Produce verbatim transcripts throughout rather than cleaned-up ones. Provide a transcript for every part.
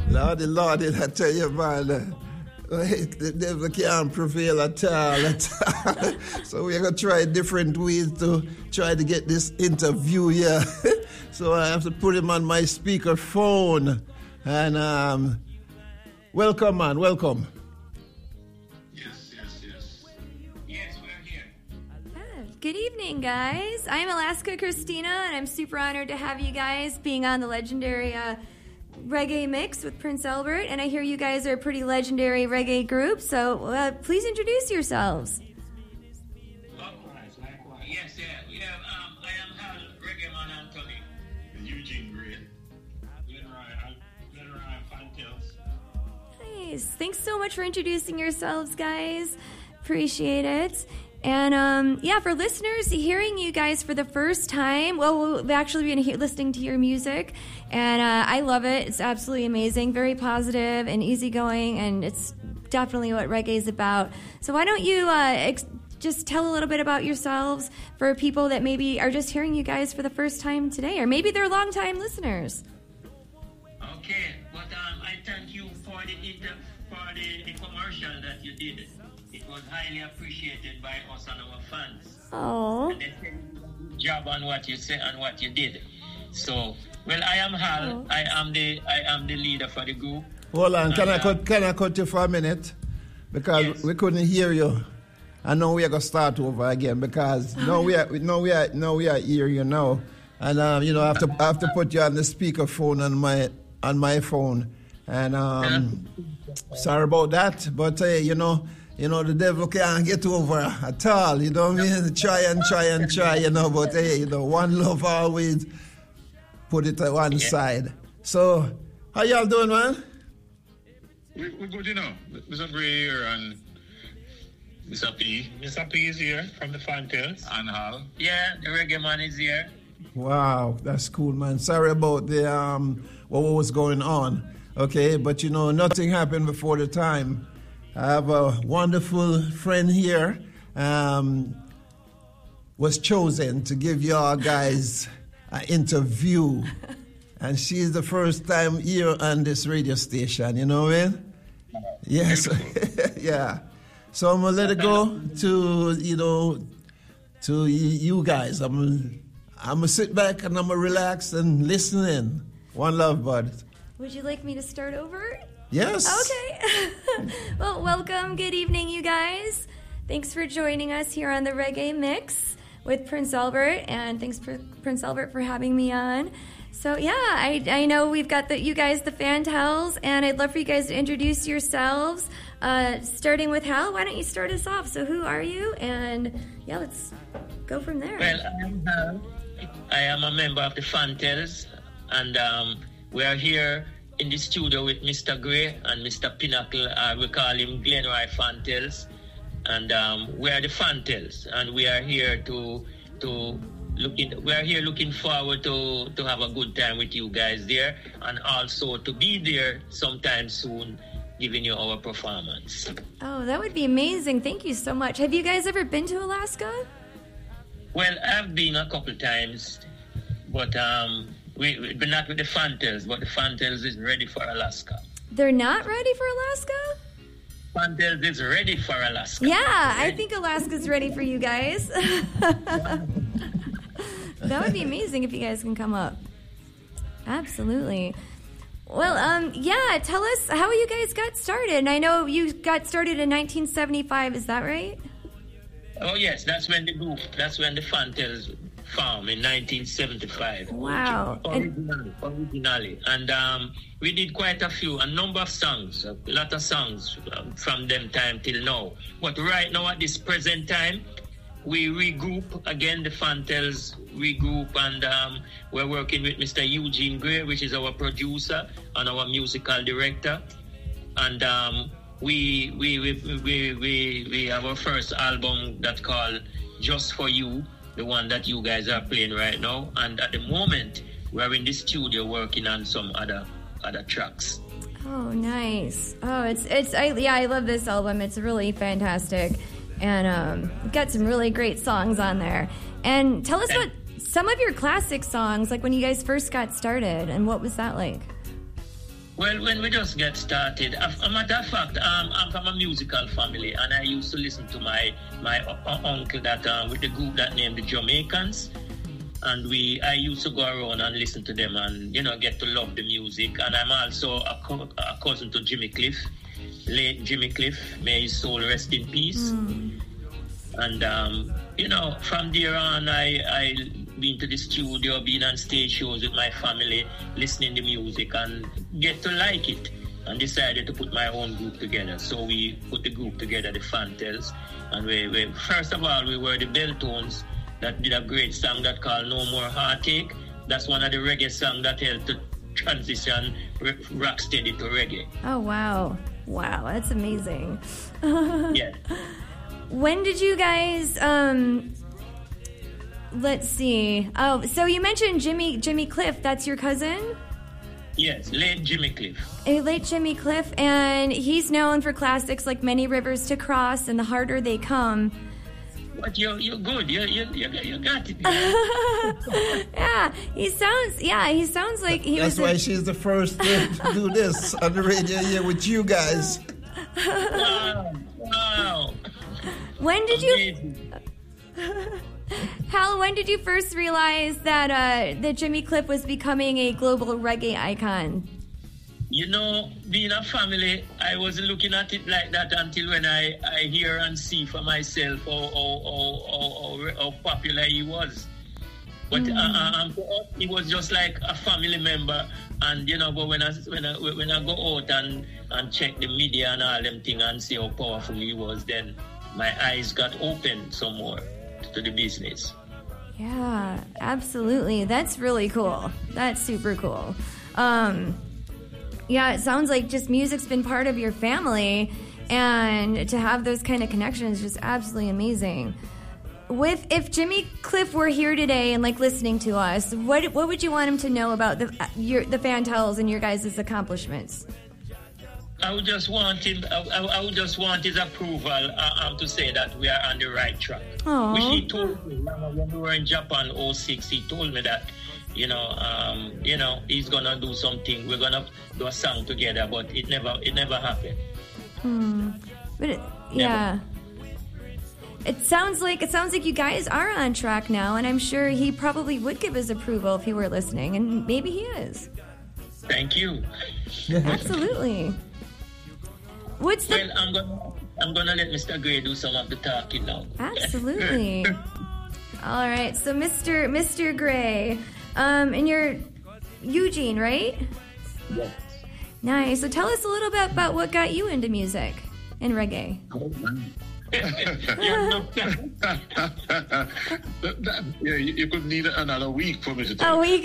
Lordy, Lordy, I tell you, man. Uh, the devil can't prevail at all, at all. So we're going to try different ways to try to get this interview here. So I have to put him on my speaker phone. And um, welcome, man, welcome. Yes, yes, yes. Yes, we're here. Good evening, guys. I'm Alaska Christina, and I'm super honored to have you guys being on the legendary uh, Reggae Mix with Prince Albert. And I hear you guys are a pretty legendary reggae group, so uh, please introduce yourselves. Likewise, likewise. Yes, yeah. We have, um, I am Hal, Reggae Man Anthony, and Eugene Gray, Glenn Ryan, Glenn Ryan Fantails. Nice. Thanks so much for introducing yourselves, guys. Appreciate it. And, um, yeah, for listeners, hearing you guys for the first time, well, we've actually been he- listening to your music, and uh, I love it. It's absolutely amazing, very positive and easygoing, and it's definitely what reggae is about. So why don't you uh, ex- just tell a little bit about yourselves for people that maybe are just hearing you guys for the first time today, or maybe they're long-time listeners. Okay, but um, I thank you for the, inter- for the, the commercial that you did. It was highly appreciated by us and our fans. Oh. And they said you did a good job on what you said and what you did. So, well, I am Hal. Oh. I am the I am the leader for the group. Hold on, can and, I uh, cut can I cut you for a minute? Because yes. we couldn't hear you. I know we are gonna start over again because now we are now we are now we are here, you know. And um, you know, I have to I have to put you on the speaker phone on my on my phone. And um yeah. Sorry about that. But hey, you know You know, the devil can't get over at all, you know what I mean? Try and try and try, you know, but hey, you know, one love always put it at one yeah. side. So, how y'all doing, man? We, we're good, you know. Mister Gray here and Mister P. Mister P is here from the Fantails. And Hal. Yeah, the Reggae Man is here. Wow, that's cool, man. Sorry about the um what was going on, okay? But, you know, nothing happened before the time. I have a wonderful friend here, um, was chosen to give y'all guys an interview. And she's the first time here on this radio station, you know what I mean? Yes, yeah. So I'm going to let it go to, you know, to you guys. I'm, I'm going to sit back and I'm going to relax and listen in. One love, bud. Would you like me to start over? Yes. Okay. Well, welcome. Good evening, you guys. Thanks for joining us here on the Reggae Mix with Prince Albert, and thanks for Prince Albert for having me on. So yeah, I I know we've got the you guys the Fantails, and I'd love for you guys to introduce yourselves. Uh, starting with Hal, why don't you start us off? So who are you? And yeah, let's go from there. Well, I am Hal. I am a member of the Fantails, and um, we are here in the studio with Mister Gray and Mister Pinnacle. Uh, we call him Glenroy Fantails, and um, we are the Fantails, and we are here to to looking. We are here looking forward to to have a good time with you guys there, and also to be there sometime soon, giving you our performance. Oh, that would be amazing! Thank you so much. Have you guys ever been to Alaska? Well, I've been a couple times, but um. We, we're not with the Fantails, but the Fantails is ready for Alaska. They're not ready for Alaska? Fantails is ready for Alaska. Yeah, I think Alaska's ready for you guys. That would be amazing if you guys can come up. Absolutely. Well, um, yeah, tell us how you guys got started. And I know you got started in nineteen seventy-five, is that right? Oh, yes, that's when the group, that's when the Fantails formed in nineteen seventy-five. Wow. Originally. Originally. And um, we did quite a few, a number of songs, a lot of songs um, from them time till now. But right now at this present time, we regroup again, the Fantails regroup, and um, we're working with Mister Eugene Gray, which is our producer and our musical director. And um, we, we, we, we, we, we have our first album that's called Just For You, the one that you guys are playing right now. And at the moment, we're in the studio working on some other other tracks. Oh, nice. Oh, it's, it's I, yeah, I love this album. It's really fantastic. And um, got some really great songs on there. And tell us what some of your classic songs, like when you guys first got started, and what was that like? Well, when we just get started, a, a matter of fact, um, I'm from a musical family, and I used to listen to my my uh, uncle that um, with the group that named the Jamaicans, and we I used to go around and listen to them, and you know get to love the music. And I'm also a, co- a cousin to Jimmy Cliff, late Jimmy Cliff, may his soul rest in peace. Mm. And um, you know, from there on, I I. been to the studio, been on stage shows with my family, listening to music and get to like it, and decided to put my own group together. So we put the group together, the Fantels, and we, we first of all we were the Belltones that did a great song that called No More Heartache. That's one of the reggae songs that helped to transition rock steady to reggae. Oh wow, wow, that's amazing. Yeah. When did you guys um Let's see. Oh, so you mentioned Jimmy Jimmy Cliff. That's your cousin? Yes, late Jimmy Cliff. A late Jimmy Cliff, and he's known for classics like Many Rivers to Cross and The Harder They Come. But you're you're good. You you you, you got it. Yeah, he sounds. Yeah, he sounds like he That's was. why a, she's the first to do this on the radio here with you guys. Wow! Wow! When did Amazing. you? Hal, when did you first realize that uh, that Jimmy Cliff was becoming a global reggae icon? You know, being a family, I wasn't looking at it like that until when I, I hear and see for myself how, how, how, how, how popular he was. But mm. uh, um, for us, he was just like a family member. And, you know, but when I, when I, when I go out and, and check the media and all them things and see how powerful he was, then my eyes got opened some more to the business. Yeah, absolutely. That's really cool. That's super cool. Um, yeah, it sounds like just music's been part of your family, and to have those kind of connections is just absolutely amazing. With if Jimmy Cliff were here today and like listening to us, what what would you want him to know about the your the Fantels and your guys' accomplishments? I would just want him. I, I, I would just want his approval uh, um, to say that we are on the right track. Aww. Which he told me when we were in Japan oh six. He told me that, you know, um, you know, he's gonna do something. We're gonna do a song together, but it never, it never happened. Hmm. But it, yeah, it sounds like it sounds like you guys are on track now, and I'm sure he probably would give his approval if he were listening, and maybe he is. Thank you. Absolutely. What's the? Well, I'm gonna I'm gonna let Mister Gray do some of the talking now. Absolutely. All right, so Mister Mister Gray, um, and you're Eugene, right? Yes. Nice. So tell us a little bit about what got you into music and reggae. Yeah, you, you could need another week for me to tell. A week.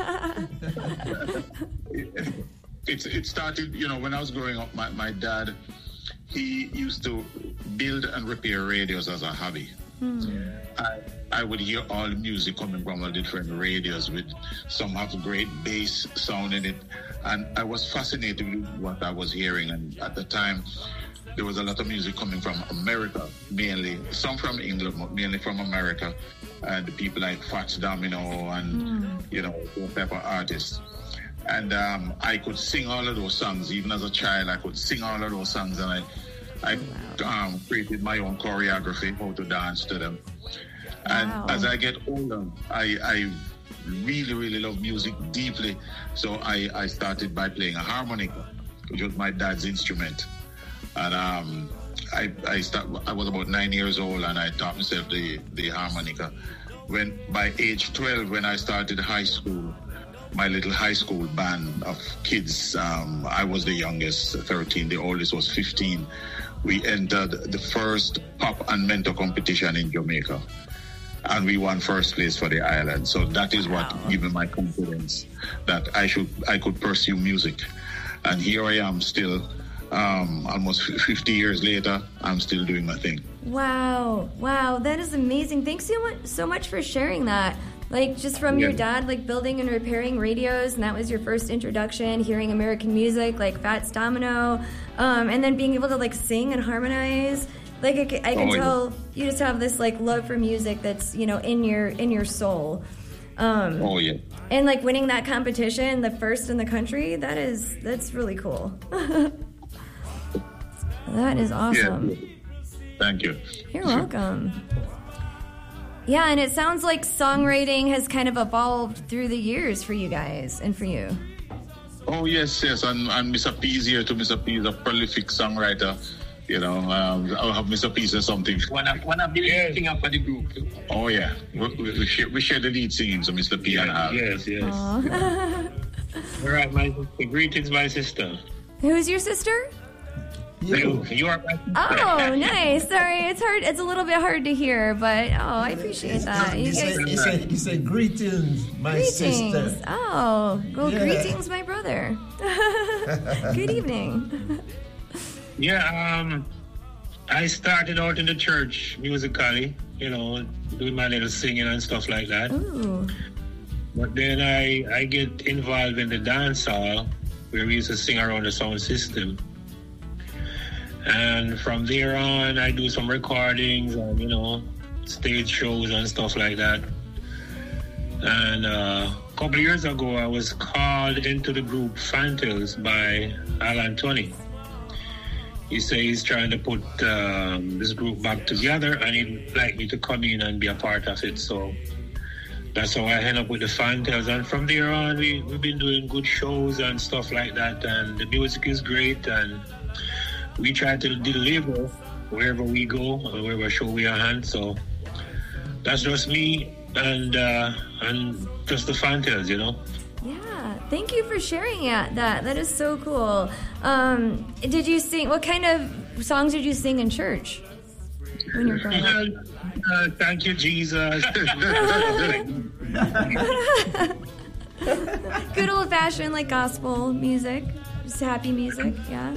It's it started, you know, when I was growing up. My, my dad, he used to build and repair radios as a hobby. Hmm. I I would hear all the music coming from all different radios with some have great bass sound in it, and I was fascinated with what I was hearing. And at the time, there was a lot of music coming from America, mainly some from England, but mainly from America, and the people like Fats Domino and hmm. you know those type of artists. And um, I could sing all of those songs. Even as a child, I could sing all of those songs, and I, I wow. um, created my own choreography, how to dance to them. And wow. as I get older, I, I really, really love music deeply. So I, I started by playing a harmonica, which was my dad's instrument. And um, I, I, start, I was about nine years old, and I taught myself the, the harmonica. When by age twelve, when I started high school, my little high school band of kids, um, I was the youngest, thirteen, the oldest was fifteen. We entered the first pop and mentor competition in Jamaica, and we won first place for the island. So that is what wow. gave me my confidence that I should, I could pursue music. And here I am still, um, almost fifty years later, I'm still doing my thing. Wow. Wow. That is amazing. Thanks so much, so much for sharing that. Like, just from yeah. your dad, like, building and repairing radios, and that was your first introduction, hearing American music, like Fats Domino, um, and then being able to, like, sing and harmonize. Like, I, I can oh, tell yeah. you just have this, like, love for music that's, you know, in your in your soul. Um, oh, yeah. and like winning that competition, the first in the country, that is that's really cool. That is awesome. Yeah. Thank you. You're welcome. Yeah, and it sounds like songwriting has kind of evolved through the years for you guys and for you. Oh, yes, yes. And, and Mister P is here too. Mister P is a prolific songwriter. You know, um, I'll have Mister P say something. One of, one of the lead singer for the group. Oh, yeah. We, we, we, share, we share the lead singing, so Mister P yes, and Al. Yes, yes. All right, my greetings, my sister. Who's your sister? You, you are my sister. Oh, nice. Sorry, it's hard. It's a little bit hard to hear, but oh, I appreciate that. You He guys, said, he said, he said, greetings, my greetings. sister. Oh, well, Yeah. greetings, my brother. Good evening. Yeah, um, I started out in the church musically, you know, doing my little singing and stuff like that. Ooh. But then I, I get involved in the dance hall where we used to sing around the sound system. And from there on, I do some recordings and, you know, stage shows and stuff like that. And uh, a couple of years ago, I was called into the group Fantels by Alan Tony. He says he's trying to put um, this group back together, and he'd like me to come in and be a part of it. So that's how I end up with the Fantels. And from there on, we, we've been doing good shows and stuff like that. And the music is great, and we try to deliver wherever we go, or wherever show we are on. So that's just me and uh, and just the Fantels, you know. Yeah, thank you for sharing that. That that is so cool. Um, did you sing? What kind of songs did you sing in church when you were growing up? Uh, thank you, Jesus. Good old fashioned like gospel music, just happy music. Yeah.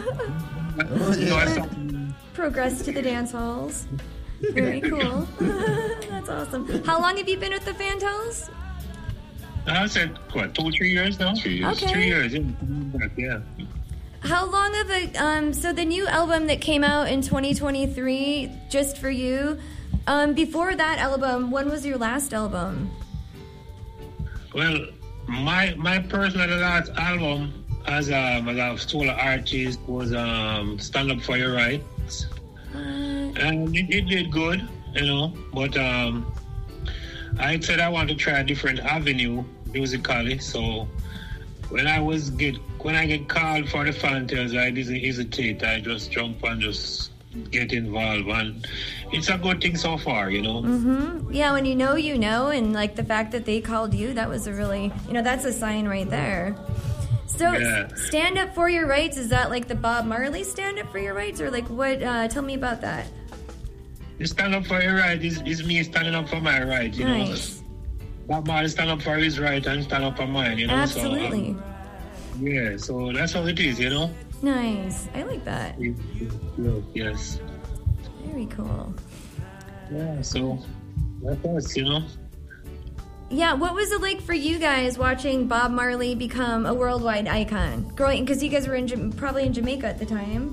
Progress to the dance halls. Very cool. That's awesome. How long have you been with the Fantels? I said, what, two, three years now? Three years. Okay. Three years, yeah. How long of a um? So the new album that came out in twenty twenty-three, Just for You. Um, before that album, when was your last album? Well, my my personal last album as um as a solo artist was um Stand Up For Your Rights, Uh, and it, it did good, you know. But um, I said I want to try a different avenue musically, so. When I was get when I get called for the Fantels, I didn't hesitate. I just jump and just get involved, and it's a good thing so far, you know. Mm-hmm. Yeah, when you know, you know, and like the fact that they called you, that was a really, you know, that's a sign right there. So, Yeah. Stand Up For Your Rights, is that like the Bob Marley Stand Up For Your Rights, or like what? Uh, tell me about that. You stand up for your right is, is me standing up for my right, you Nice. know. Bob Marley stand up for his right and stand up for mine, you know. Absolutely. So, um, yeah, so that's how it is, you know. Nice. I like that. Yes. Very cool. Yeah, so that's us, you know. Yeah, what was it like for you guys watching Bob Marley become a worldwide icon? Growing, because you guys were in Jam- probably in Jamaica at the time.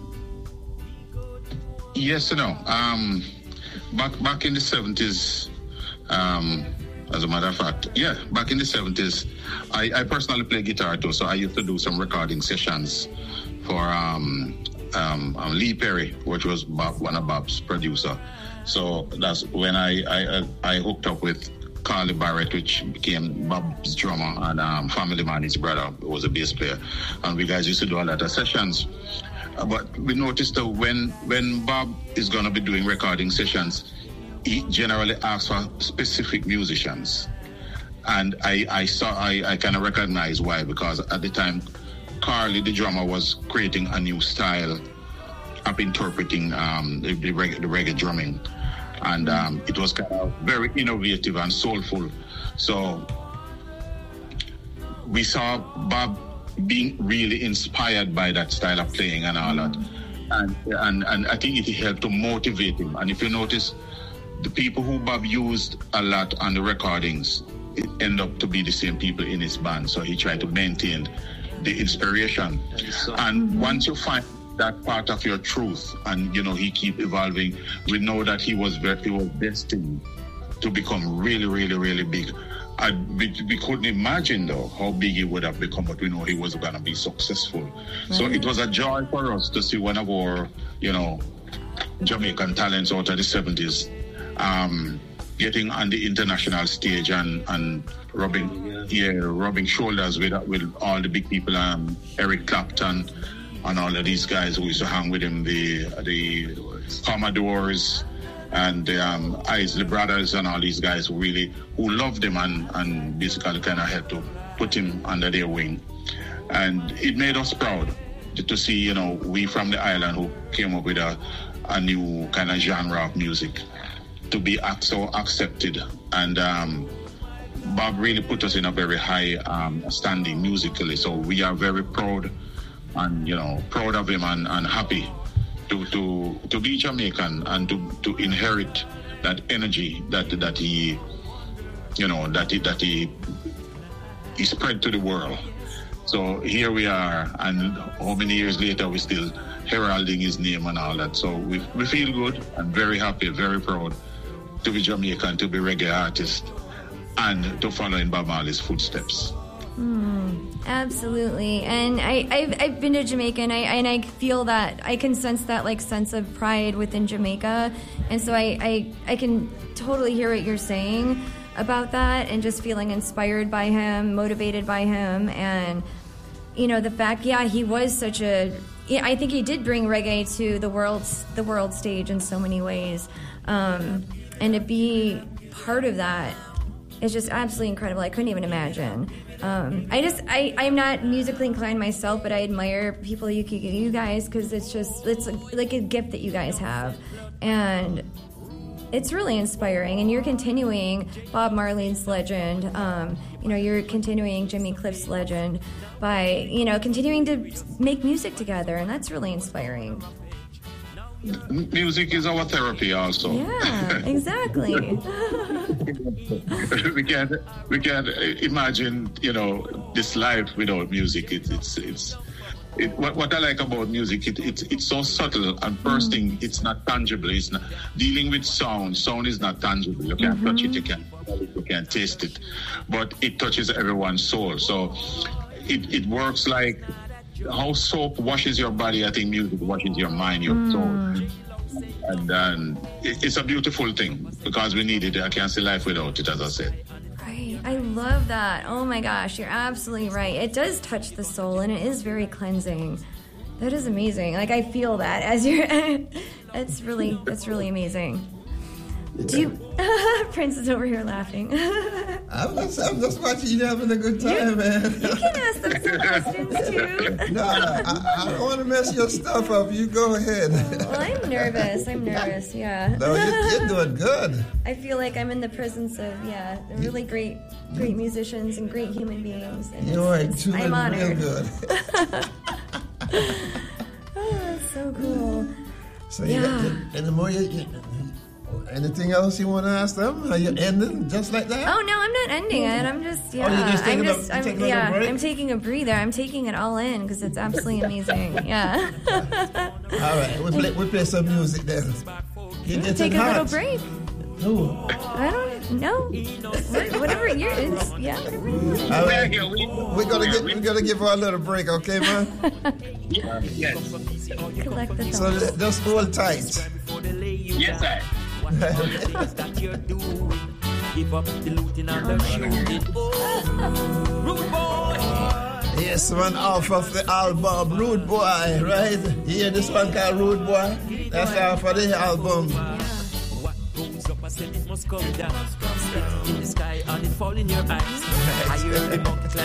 Yes and no. Um, back back in the seventies, um, as a matter of fact, yeah, back in the seventies, I, I personally play guitar too, so I used to do some recording sessions for um, um, um, Lee Perry, which was Bob, one of Bob's producer. So that's when I, I, I hooked up with Carly Barrett, which became Bob's drummer, and um, Family Man, his brother, was a bass player. And we guys used to do a lot of sessions. Uh, but we noticed that when when Bob is going to be doing recording sessions, he generally asks for specific musicians. And I, I saw, I, I kind of recognize why, because at the time, Carly, the drummer, was creating a new style of interpreting um, the, the, reggae, the reggae drumming. And um, it was kind of very innovative and soulful. So we saw Bob being really inspired by that style of playing and all that. And, and, and I think it helped to motivate him. And if you notice, the people who Bob used a lot on the recordings, it ended up to be the same people in his band. So he tried to maintain the inspiration. And once you find that part of your truth, and you know he keep evolving, we know that he was very, he was destined to become really, really, really big. I, we, we couldn't imagine though how big he would have become, but we know he was going to be successful. Mm-hmm. So it was a joy for us to see one of our, you know, Jamaican talents out of the seventies um, getting on the international stage and, and rubbing, yeah, rubbing shoulders with with all the big people, um, Eric Clapton and all of these guys who used to hang with him, the the Commodores and the um, Isley Brothers and all these guys who really who loved him and, and basically kind of had to put him under their wing. And it made us proud to, to see, you know, we from the island who came up with a, a new kind of genre of music to be so accepted. And um, Bob really put us in a very high um, standing musically. So we are very proud and, you know, proud of him and, and happy to, to to be Jamaican and to, to inherit that energy that that he, you know, that he, that he, he spread to the world. So here we are, and how many years later we still heralding his name and all that. So we we feel good and very happy, very proud to be Jamaican, to be reggae artist, and to follow in Bob Marley's footsteps. Mm, absolutely. And I, I've, I've been to Jamaica, and I, and I feel that, I can sense that like sense of pride within Jamaica. And so I, I, I can totally hear what you're saying about that, and just feeling inspired by him, motivated by him. And, you know, the fact, yeah, he was such a, yeah, I think he did bring reggae to the world, the world stage in so many ways. Um, and to be part of that is just absolutely incredible. I couldn't even imagine. Um, I just, I, I'm not musically inclined myself, but I admire people you, you guys, because it's just, it's like a gift that you guys have. And it's really inspiring. And you're continuing Bob Marley's legend. Um, you know, you're continuing Jimmy Cliff's legend by, you know, continuing to make music together. And that's really inspiring. Music is our therapy also. Yeah, exactly. we can't we can't imagine, you know, this life without music. It, it's it's it, what, what I like about music, it, it it's so subtle and bursting. Mm. It's not tangible. It's not dealing with sound. Sound is not tangible. You can't mm-hmm. touch it. You can't you can't taste it, but it touches everyone's soul. So it it works like how soap washes your body. I think music washes your mind, your mm. soul. And um, it, it's a beautiful thing because we need it. I can't see life without it, as I said. Right. I love that. Oh my gosh, you're absolutely right. It does touch the soul, and it is very cleansing. That is amazing. Like, I feel that as you're. It's really, it's really amazing. Do you, Prince is over here laughing. I'm just, I'm just watching you having a good time, you, man. You can ask them some questions too. No, I, I don't want to mess your stuff up. You go ahead. Well, I'm nervous. I'm nervous. Yeah. No, you're, you're doing good. I feel like I'm in the presence of yeah, really great, great musicians and great human beings. And you are doing I'm honored. Real good. Oh, that's so cool. So yeah. You, and the more you. you Anything else you want to ask them? Are you ending just like that? Oh no, I'm not ending it. I'm just yeah. Oh, you're just I'm just a, I'm, yeah. I'm taking a breather. I'm taking it all in because it's absolutely amazing. Yeah. All right, we play we play some music then. You get Take a hot. little break. No. I don't know. Whatever you're, it's, yeah. Whatever. All right. We're gonna get we're gonna give her a little break, okay, man? Yeah. Yes. Collect the so thoughts. just hold tight. Yes, sir. Yes, one off of the album Rude Boy, right? You hear this one called Rude Boy? That's off of the album. What goes up, I said it must come down. In the sky and it fall in your eyes. I hear the monkey